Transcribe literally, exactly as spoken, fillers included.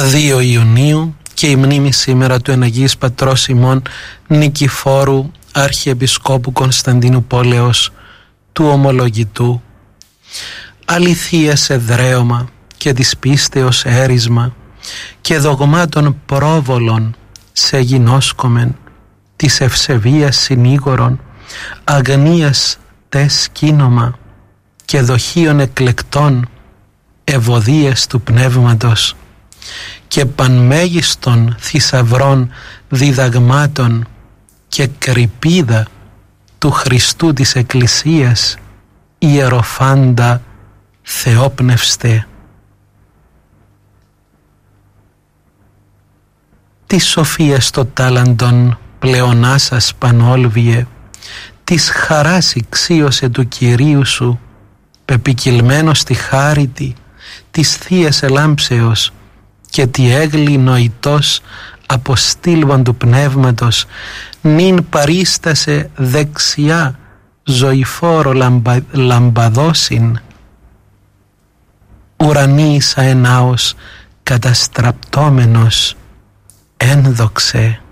δύο Ιουνίου και η μνήμη σήμερα του εν Αγίης Πατρός ημών Νικηφόρου Αρχιεπισκόπου Κωνσταντίνου Πόλεως του Ομολογητού, αληθείας εδραίωμα και της πίστεως έρισμα και δογμάτων πρόβολων σε γινώσκομεν, της ευσεβίας συνήγορων, αγνίας τες κίνομα και δοχείων εκλεκτών, ευωδίες του πνεύματος και πανμέγιστον θησαυρών διδαγμάτων και κρυπίδα του Χριστού της Εκκλησίας, ιεροφάντα θεόπνευστε. Τη σοφία στο τάλαντον πλεονάσας πανόλβιε, της χαράς ηξίωσε του Κυρίου σου, πεπικυλμένος στη χάριτη της Θείας Ελάμψεως και τη έγλη νοητός αποστήλβων του Πνεύματος, νυν παρίστασε δεξιά ζωηφόρο λαμπα, λαμπαδόσιν, ουρανίσα ενάος καταστραπτόμενος ένδοξε.